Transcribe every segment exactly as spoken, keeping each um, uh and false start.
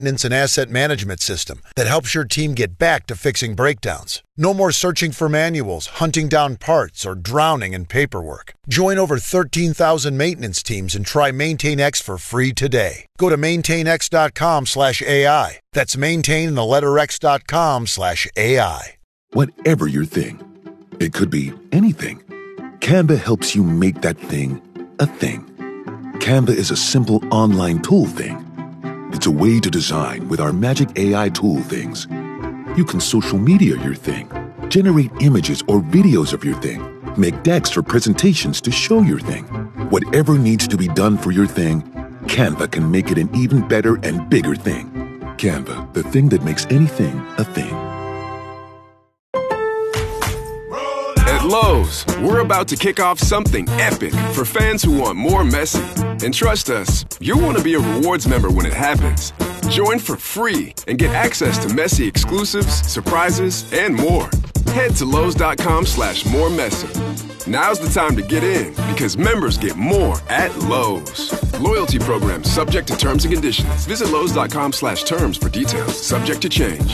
maintenance and asset management system that helps your team get back to fixing breakdowns. No more searching for manuals, hunting down parts, or drowning in paperwork. Join over thirteen thousand maintenance teams and try MaintainX for free today. Go to maintainx.com slash AI. That's maintain the letter x.com slash AI. Whatever your thing, it could be anything. Canva helps you make that thing a thing. Canva is a simple online tool thing. It's a way to design with our magic A I tool things. You can social media your thing, generate images or videos of your thing, make decks or presentations to show your thing. Whatever needs to be done for your thing, Canva can make it an even better and bigger thing. Canva, the thing that makes anything a thing. At Lowe's, we're about to kick off something epic for fans who want more Messi. And trust us, you'll want to be a rewards member when it happens. Join for free and get access to Messi exclusives, surprises, and more. Head to Lowe's.com slash more Messi. Now's the time to get in because members get more at Lowe's. Loyalty program subject to terms and conditions. Visit Lowe's.com slash terms for details. Subject to change.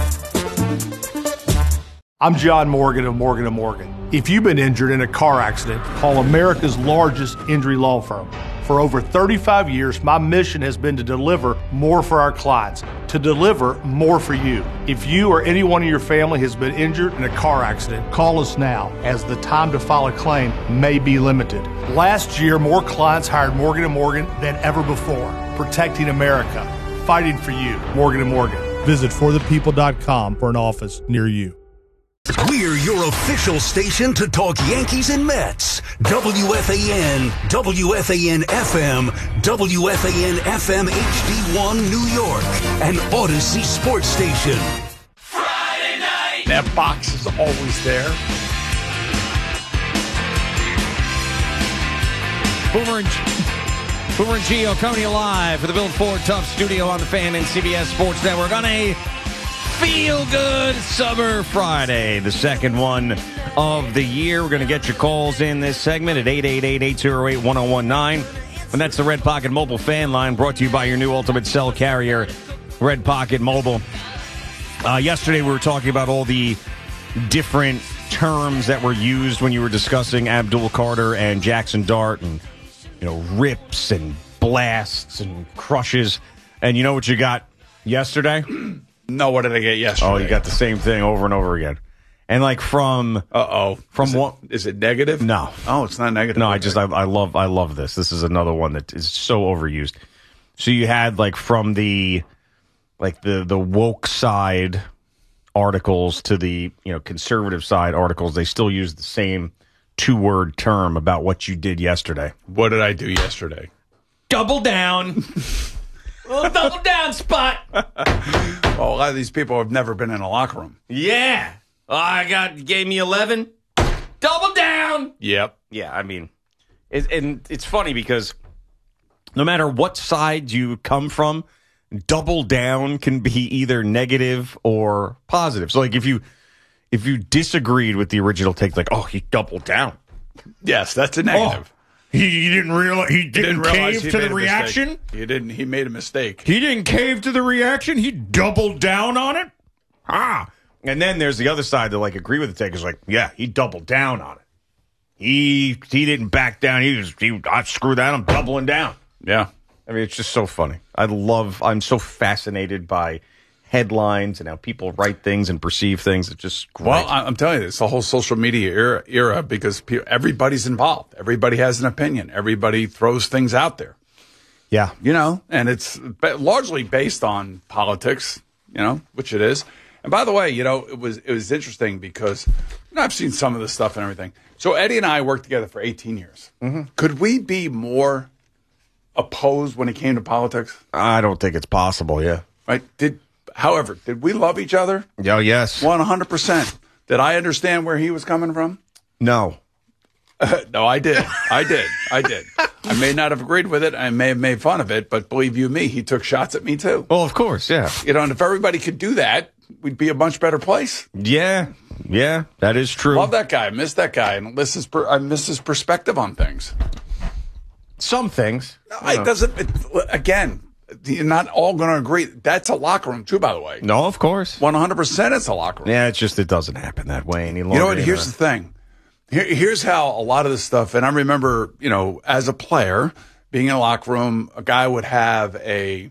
I'm John Morgan of Morgan and Morgan. If you've been injured in a car accident, call America's largest injury law firm. For over thirty-five years, my mission has been to deliver more for our clients, to deliver more for you. If you or anyone in your family has been injured in a car accident, call us now, as the time to file a claim may be limited. Last year, more clients hired Morgan and Morgan than ever before, protecting America, fighting for you. Morgan and Morgan. Visit for the people dot com for an office near you. We're your official station to talk Yankees and Mets. W F A N, W F A N F M, W F A N F M H D one New York, and Odyssey Sports Station. Friday night! That box is always there. Boomer and, Boomer and Gio Coney live for the Bill Ford Tough Studio on the Fan and C B S Sports Network on a feel-good Summer Friday, the second one of the year. We're going to get your calls in this segment at eight eight eight, eight oh eight, one oh one nine. And that's the Red Pocket Mobile fan line brought to you by your new ultimate cell carrier, Red Pocket Mobile. Uh, yesterday we were talking about all the different terms that were used when you were discussing Abdul Carter and Jackson Dart and, you know, rips and blasts and crushes. And you know what you got yesterday? No, what did I get yesterday? Oh, you got the same thing over and over again. And like from uh-oh. From is what it, is it negative? No. Oh, it's not negative. No, I just I, I love I love this. This is another one that is so overused. So you had like from the like the the woke side articles to the, you know, conservative side articles, they still use the same two-word term about what you did yesterday. What did I do yesterday? Double down. Little double down spot. Well, a lot of these people have never been in a locker room. Yeah. Oh, I got gave me eleven. Double down. Yep. Yeah, I mean, it, and it's funny because no matter what side you come from, double down can be either negative or positive. So, like, if you if you disagreed with the original take, like, oh, he doubled down. Yes, that's a negative. Oh. He, he didn't realize he didn't, didn't cave he to the a reaction. Mistake. He didn't. He made a mistake. He didn't cave to the reaction. He doubled down on it. Ah, and then there's the other side that like agree with the take is like, yeah, he doubled down on it. He he didn't back down. He was he. I screw that. I'm doubling down. Yeah. I mean, it's just so funny. I love. I'm so fascinated by headlines and how people write things and perceive things. It's just great. Well, I'm telling you, it's the whole social media era, era because pe- everybody's involved. Everybody has an opinion. Everybody throws things out there. Yeah. You know, and it's largely based on politics, you know, which it is. And by the way, you know, it was it was interesting because you know, I've seen some of this stuff and everything. So Eddie and I worked together for eighteen years. Mm-hmm. Could we be more opposed when it came to politics? I don't think it's possible, yeah. Right? Did However, did we love each other? Oh, yes. one hundred percent. Did I understand where he was coming from? No. Uh, no, I did. I did. I did. I may not have agreed with it. I may have made fun of it, but believe you me, he took shots at me too. Well, of course, yeah. You know, and if everybody could do that, we'd be a much better place. Yeah. Yeah, that is true. Love that guy. I miss that guy. And miss his per- I miss his perspective on things. Some things. No, it doesn't. It, again, you're not all going to agree. That's a locker room, too, by the way. No, of course. one hundred percent it's a locker room. Yeah, it's just it doesn't happen that way any longer. You know what? Here's the thing. Here, here's how a lot of this stuff, and I remember, you know, as a player, being in a locker room, a guy would have a,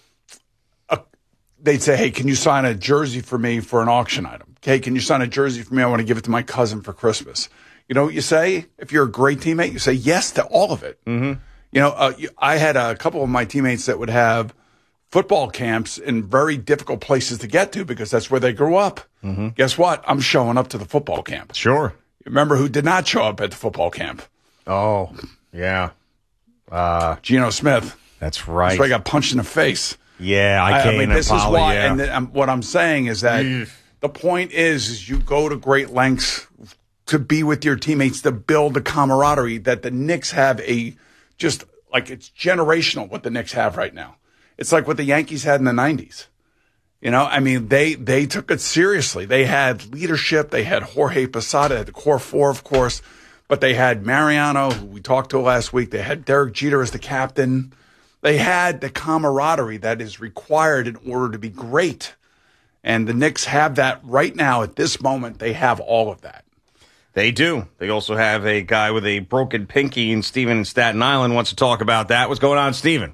a they'd say, hey, can you sign a jersey for me for an auction item? Okay, can you sign a jersey for me? I want to give it to my cousin for Christmas. You know what you say? If you're a great teammate, you say yes to all of it. Mm-hmm. You know, uh, I had a couple of my teammates that would have football camps in very difficult places to get to because that's where they grew up. Mm-hmm. Guess what? I'm showing up to the football camp. Sure. Remember who did not show up at the football camp? Oh, yeah. Uh, Geno Smith. That's right. That's why he got punched in the face. Yeah, I, I, can't. I mean, this Poly, is why. yeah. And the, um, what I'm saying is that the point is, is you go to great lengths to be with your teammates to build the camaraderie that the Knicks have a just like it's generational what the Knicks have right now. It's like what the Yankees had in the nineties. You know, I mean, they they took it seriously. They had leadership. They had Jorge Posada, had the core four, of course, but they had Mariano, who we talked to last week. They had Derek Jeter as the captain. They had the camaraderie that is required in order to be great. And the Knicks have that right now at this moment. They have all of that. They do. They also have a guy with a broken pinky, and Steven in Staten Island wants to talk about that. What's going on, Steven?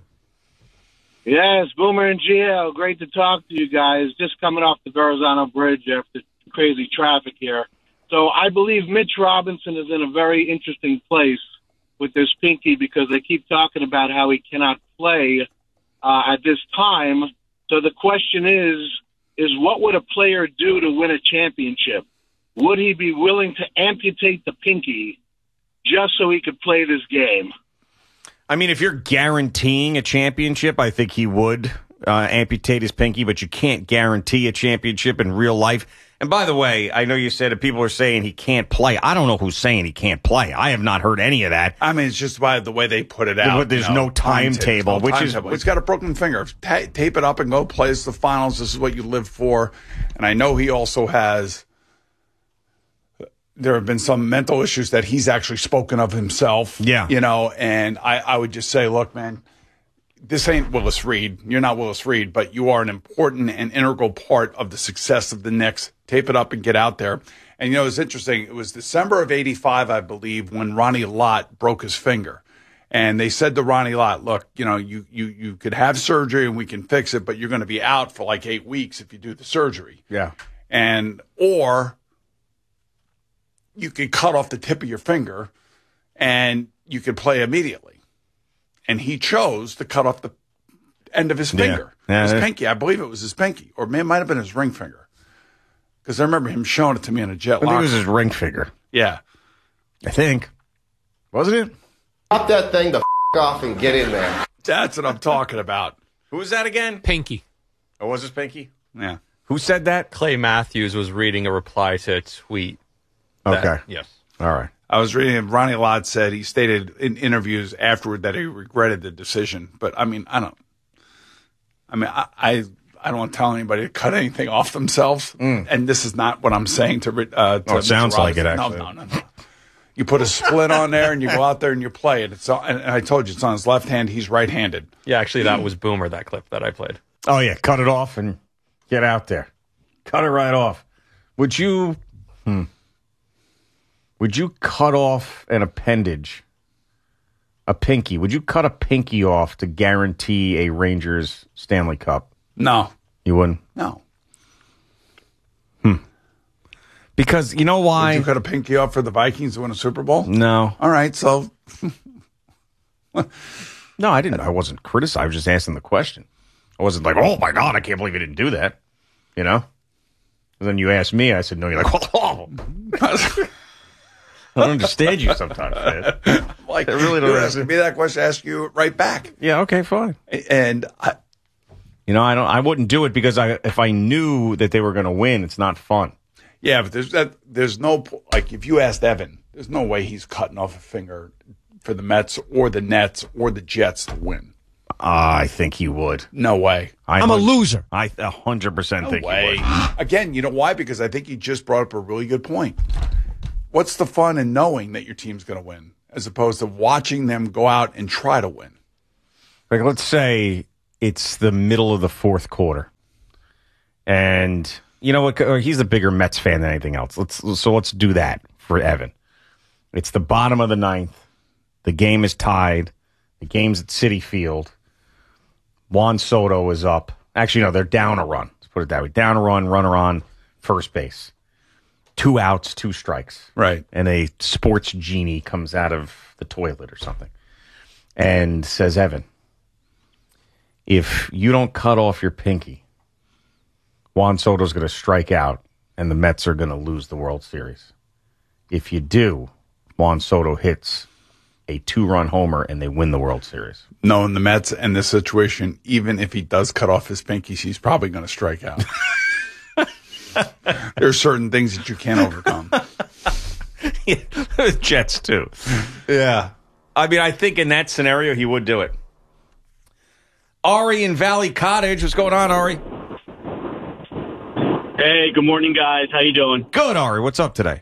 Yes, Boomer and G L. Great to talk to you guys. Just coming off the Verrazano Bridge after crazy traffic here. So I believe Mitch Robinson is in a very interesting place with this pinky because they keep talking about how he cannot play uh, at this time. So the question is, is what would a player do to win a championship? Would he be willing to amputate the pinky just so he could play this game? I mean, if you're guaranteeing a championship, I think he would uh, amputate his pinky, but you can't guarantee a championship in real life. And by the way, I know you said that people are saying he can't play. I don't know who's saying he can't play. I have not heard any of that. I mean, it's just by the way they put it out. But there's you know, no timetable, no which time is table. It's got a broken finger. Ta- tape it up and go play the finals. This is what you live for. And I know he also has. There have been some mental issues that he's actually spoken of himself. Yeah. You know, and I, I would just say, look, man, this ain't Willis Reed. You're not Willis Reed, but you are an important and integral part of the success of the Knicks. Tape it up and get out there. And, you know, it's interesting. It was December of eighty-five, I believe, when Ronnie Lott broke his finger. And they said to Ronnie Lott, look, you know, you, you, you could have surgery and we can fix it, but you're going to be out for like eight weeks if you do the surgery. Yeah. And, or you could cut off the tip of your finger and you could play immediately. And he chose to cut off the end of his finger. Yeah. His Yeah. pinky. I believe it was his pinky. Or it might have been his ring finger. Because I remember him showing it to me in a jet I think locker. it was his ring finger. Yeah. I think. Wasn't it? Drop that thing the f*** off and get in there. That's what I'm talking about. Who was that again? Pinky. Oh, was his pinky? Yeah. Who said that? Clay Matthews was reading a reply to a tweet. that- Okay. Yes. All right. I was reading, Ronnie Lott said he stated in interviews afterward that he regretted the decision. But, I mean, I don't, I mean, I, I, I don't want to tell anybody to cut anything off themselves. Mm. And this is not what I'm saying to, uh, to Oh, it sounds like it, Robinson. actually. No, no, no, no. You put a split on there and you go out there and you play it. It's on, and I told you it's on his left hand. He's right-handed. Yeah, actually, that was Boomer, that clip that I played. Oh, yeah. Cut it off and get out there. Cut it right off. Would you, hmm, would you cut off an appendage, a pinky? Would you cut a pinky off to guarantee a Rangers Stanley Cup? No. You wouldn't? No. Because you know why? Would you cut a pinky off for the Vikings to win a Super Bowl? No. All right, so. No, I didn't. I wasn't criticizing. I was just asking the question. I wasn't like, oh, my God, I can't believe he didn't do that. You know? And then you asked me, I said, no. You're like, oh. I don't understand you sometimes, man. Like, I really don't you're understand. asking me that question, ask you right back. Yeah, okay, fine. And I, You know, I don't. I wouldn't do it because I, if I knew that they were going to win, it's not fun. yeah, but there's that. There's no like if you asked Evan, there's no way he's cutting off a finger for the Mets or the Nets or the Jets to win. Uh, I think he would. No way. I I'm a hun- loser. I a hundred percent No think way. he would. Again, you know why? Because I think you just brought up a really good point. What's the fun in knowing that your team's going to win, as opposed to watching them go out and try to win? Like, let's say it's the middle of the fourth quarter. And you know what? He's a bigger Mets fan than anything else. Let's So let's do that for Evan. It's the bottom of the ninth. The game is tied. The game's at Citi Field. Juan Soto is up. Actually, no, they're down a run. Let's put it that way. Down a run, runner on first base. Two outs, two strikes. Right. And a sports genie comes out of the toilet or something and says, Evan, if you don't cut off your pinky, Juan Soto's going to strike out and the Mets are going to lose the World Series. If you do, Juan Soto hits a two-run homer and they win the World Series. No, in the Mets in this situation, even if he does cut off his pinkies, he's probably going to strike out. There are certain things that you can't overcome. Yeah, Jets, too. Yeah. I mean, I think in that scenario, he would do it. Ari in Valley Cottage. What's going on, Ari? Hey, good morning, guys. How you doing? Good, Ari. What's up today?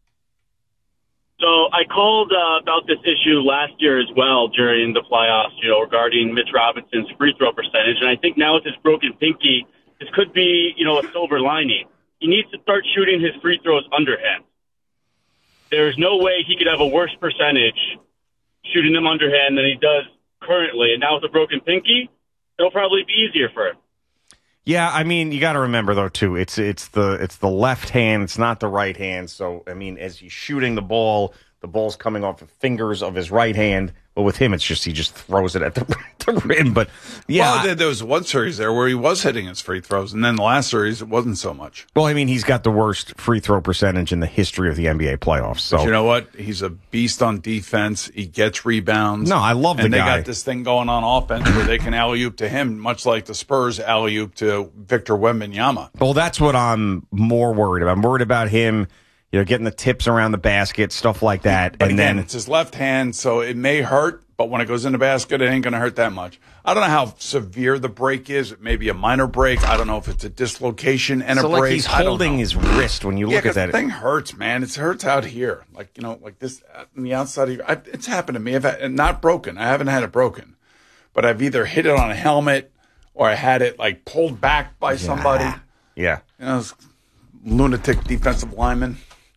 So I called uh, about this issue last year as well during the playoffs, you know, regarding Mitch Robinson's free throw percentage. And I think now with his broken pinky, this could be, you know, a silver lining. He needs to start shooting his free throws underhand. There's no way he could have a worse percentage shooting them underhand than he does currently. And now with a broken pinky, it'll probably be easier for him. Yeah, I mean, you got to remember though too. It's it's the it's the left hand. It's not the right hand. So I mean, as he's shooting the ball, the ball's coming off the fingers of his right hand. But with him, it's just he just throws it at the, the rim. But yeah, well, there, there was one series there where he was hitting his free throws, and then the last series it wasn't so much. Well, I mean, he's got the worst free throw percentage in the history of the N B A playoffs. So but you know what? He's a beast on defense. He gets rebounds. No, I love the and guy. And they got this thing going on offense where they can alley-oop to him, much like the Spurs alley-oop to Victor Wembanyama. Well, that's what I'm more worried about. I'm worried about him, you know, getting the tips around the basket, stuff like that. But and again, then it's his left hand, so it may hurt. But when it goes in the basket, it ain't going to hurt that much. I don't know how severe the break is. It may be a minor break. I don't know if it's a dislocation and so a break. Like he's holding his wrist when you yeah, look at that. The thing hurts, man. It hurts out here, like you know, like this on the outside of your. I, it's happened to me. I've had, not broken. I haven't had it broken, but I've either hit it on a helmet or I had it like pulled back by yeah. somebody. Yeah, you know, lunatic defensive lineman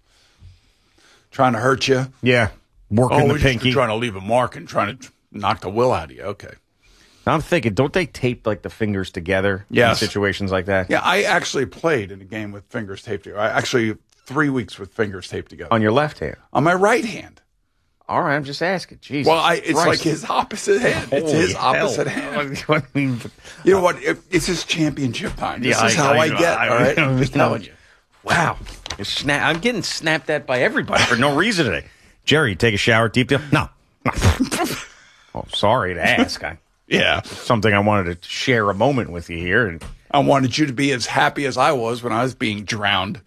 trying to hurt you. Yeah. Working oh, the pinky. Trying to leave a mark and trying to knock the will out of you. Okay. I'm thinking, don't they tape like the fingers together yes. in situations like that? Yeah, I actually played in a game with fingers taped together. I actually three weeks with fingers taped together. On your left hand? On my right hand. All right, I'm just asking. Jesus well, I, it's Christ. like his opposite hand. Holy it's his hell. opposite hand. I mean, you know what? It, it's his championship time. This yeah, is I, how I, I get. I, all right, I'm just telling you. Wow, You're snap, I'm getting snapped at by everybody for no reason today. Jerry, take a shower, deep deal? No. Oh, sorry to ask. I, yeah. Something I wanted to share a moment with you here. And I wanted you to be as happy as I was when I was being drowned.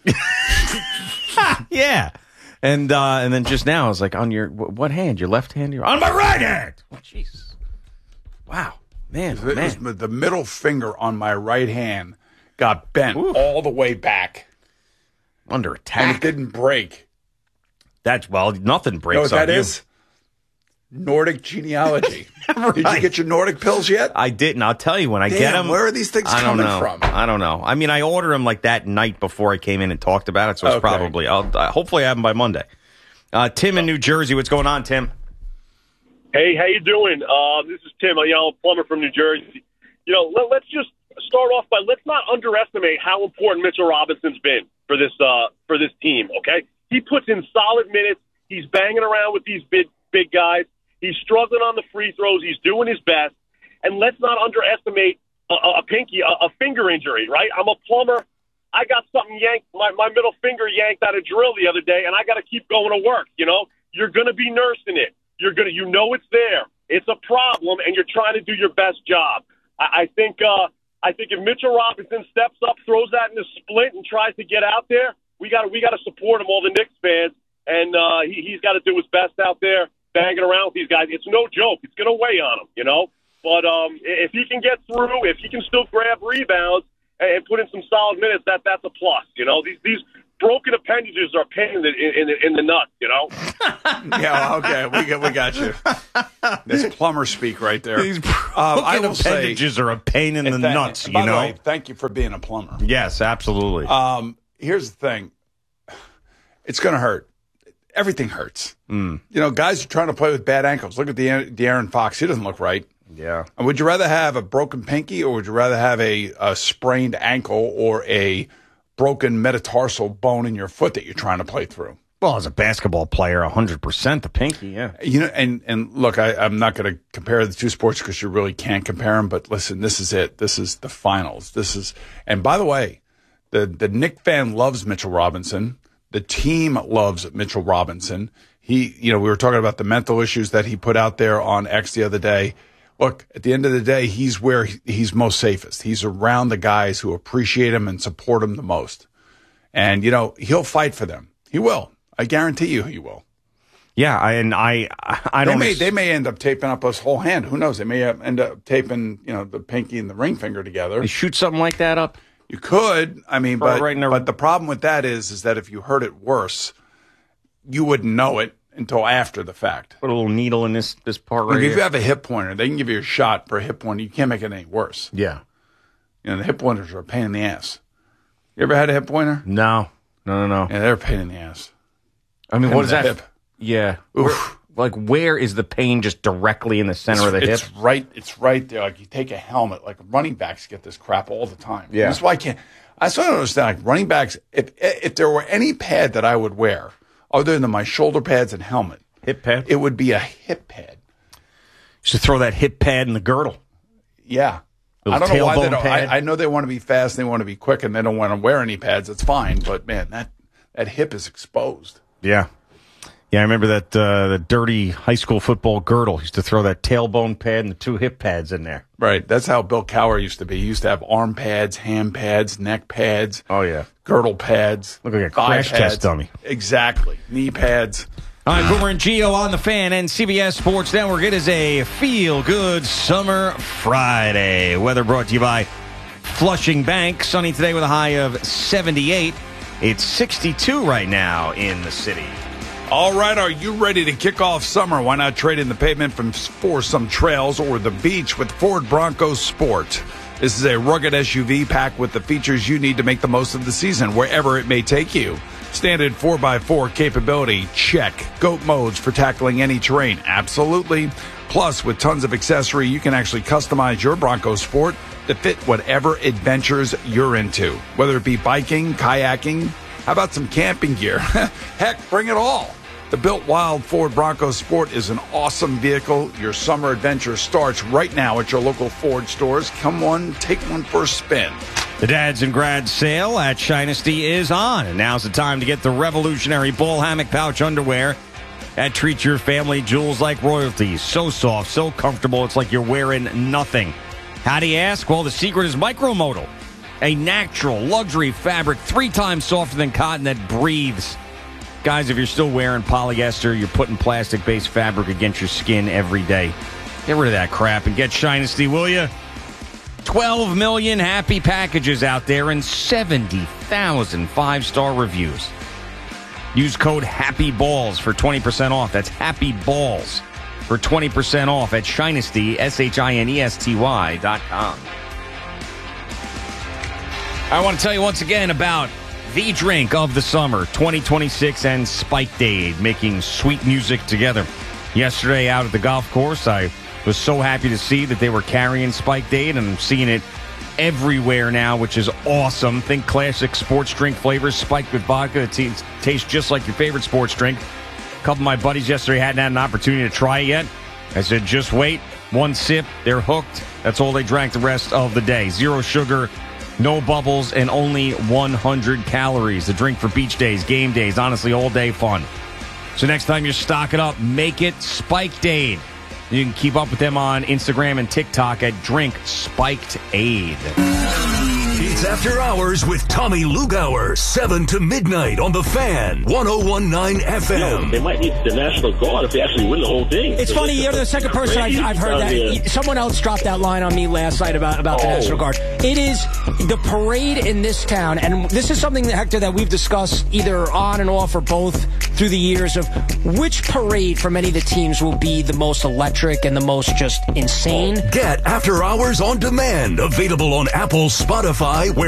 Yeah. And uh, and then just now, I was like, on your, what hand? Your left hand? Your, on my right hand! Oh, Jesus. Wow. Man, it man. Was, the middle finger on my right hand got bent Ooh. all the way back. Under attack. And it didn't break. That's, well, nothing breaks you know what on that you. is? Nordic genealogy. Right. Did you get your Nordic pills yet? I didn't. I'll tell you when I Damn, get them. Where are these things I don't coming know. from? I don't know. I mean, I ordered them like that night before I came in and talked about it, so it's Okay. probably, I'll, uh, hopefully I have them by Monday. Uh, Tim in New Jersey. What's going on, Tim? Hey, how you doing? Uh, this is Tim, a young plumber from New Jersey. You know, let, let's just start off by let's not underestimate how important Mitchell Robinson's been for this uh, for this team. Okay, he puts in solid minutes. He's banging around with these big big guys. He's struggling on the free throws. He's doing his best. And let's not underestimate a, a pinky, a, a finger injury. Right? I'm a plumber. I got something yanked, my, my middle finger yanked out of drill the other day, and I got to keep going to work. You know, you're going to be nursing it. You're going to, you know, it's there. It's a problem, and you're trying to do your best job. I, I think, uh, I think if Mitchell Robinson steps up, throws that in the split, and tries to get out there, we got to, we got to support him, all the Knicks fans, and uh, he, he's got to do his best out there, banging around with these guys. It's no joke. It's going to weigh on him, you know. But um, if he can get through, if he can still grab rebounds and put in some solid minutes, that that's a plus. You know, these these broken appendages are a pain in the, in, the, in the nuts, you know? Yeah, okay, we got, we got you. That's plumber speak right there. These um, I will appendages say, are a pain in the that, nuts, you by know? the way, thank you for being a plumber. Yes, absolutely. Um, here's the thing. It's going to hurt. Everything hurts. Mm. You know, guys are trying to play with bad ankles. Look at the De'Aaron Fox. He doesn't look right. Yeah. And would you rather have a broken pinky or would you rather have a, a sprained ankle or a broken metatarsal bone in your foot that you're trying to play through? Well, as a basketball player, one hundred percent the pinky, yeah. You know, and, and look, I, I'm not going to compare the two sports because you really can't compare them. But listen, this is it. This is the finals. This is, and by the way, the, the Knick fan loves Mitchell Robinson. The team loves Mitchell Robinson. He, you know, we were talking about the mental issues that he put out there on X the other day. Look, at the end of the day, he's where he's most safest. He's around the guys who appreciate him and support him the most. And, you know, he'll fight for them. He will. I guarantee you he will. Yeah, I, and I I don't... They may, they may end up taping up his whole hand. Who knows? They may end up taping, you know, the pinky and the ring finger together. You shoot something like that up? You could. I mean, but, right but the problem with that is, is that if you hurt it worse, you wouldn't know it until after the fact. Put a little needle in this, this part right like here. If you have a hip pointer, they can give you a shot for a hip pointer. You can't make it any worse. Yeah. You know, the hip pointers are a pain in the ass. You ever had a hip pointer? No. No, no, no. Yeah, they're a pain in the ass. I mean, Him what is that? Hip. Yeah. Oof. Where, like, where is the pain just directly in the center it's, of the hip? It's right, it's right there. Like, you take a helmet. Like, running backs get this crap all the time. Yeah. That's why I can't. I still don't understand. Like, running backs, if if there were any pad that I would wear other than my shoulder pads and helmet, hip pad, it would be a hip pad. You should throw that hip pad in the girdle. Yeah. Little I don't know why they tailbone don't. pad. I, I know they want to be fast and they want to be quick and they don't want to wear any pads. It's fine. But, man, that, that hip is exposed. Yeah. Yeah, I remember that uh, the dirty high school football girdle. He used to throw that tailbone pad and the two hip pads in there. Right. That's how Bill Cowher used to be. He used to have arm pads, hand pads, neck pads. Oh, yeah. Girdle pads. Look like a thigh crash pads. test dummy. Exactly. Knee pads. All right, Boomer and Gio on the Fan and C B S Sports Network. It is a feel-good summer Friday. Weather brought to you by Flushing Bank. Sunny today with a high of seventy-eight. It's sixty-two right now in the city. All right, are you ready to kick off summer? Why not trade in the pavement from, for some trails or the beach with Ford Bronco Sport? This is a rugged S U V packed with the features you need to make the most of the season, wherever it may take you. Standard four by four capability, check. Goat modes for tackling any terrain, absolutely. Plus, with tons of accessory, you can actually customize your Bronco Sport to fit whatever adventures you're into. Whether it be biking, kayaking, how about some camping gear? Heck, bring it all. The Built Wild Ford Bronco Sport is an awesome vehicle. Your summer adventure starts right now at your local Ford stores. Come on, take one for a spin. The Dads and Grads sale at Shinesty is on, and now's the time to get the revolutionary ball hammock pouch underwear that treats your family jewels like royalty. So soft, so comfortable, it's like you're wearing nothing. How do you ask? Well, the secret is Micromodal, a natural luxury fabric three times softer than cotton that breathes. Guys, if you're still wearing polyester, you're putting plastic-based fabric against your skin every day. Get rid of that crap and get Shinesty, will you? twelve million happy packages out there and seventy thousand five-star reviews. Use code HAPPYBALLS for twenty percent off. That's HAPPYBALLS for twenty percent off at Shinesty, S H I N E S T Y dot com. I want to tell you once again about the drink of the summer, twenty twenty-six, and Spiked-Aid, making sweet music together. Yesterday out at the golf course, I was so happy to see that they were carrying Spiked-Aid, and I'm seeing it everywhere now, which is awesome. Think classic sports drink flavors spiked with vodka. It t- tastes just like your favorite sports drink. A couple of my buddies yesterday hadn't had an opportunity to try it yet. I said, just wait. One sip, they're hooked. That's all they drank the rest of the day. Zero sugar, no bubbles, and only one hundred calories. A drink for beach days, game days, honestly, all day fun. So next time you're stocking up, make it Spiked-Aid. You can keep up with them on Instagram and TikTok at Drink Spiked Aid. It's It's After Hours with Tommy Lugauer, seven to midnight on The Fan, one oh one point nine F M. Yo, they might need the National Guard if they actually win the whole thing. It's funny, you're the second person I've, I've heard that. Yeah. Someone else dropped that line on me last night about, about the Oh. National Guard. It is the parade in this town, and this is something, Hector, that we've discussed either on and off or both through the years of which parade for many of the teams will be the most electric and the most just insane. Get After Hours on demand, available on Apple, Spotify, where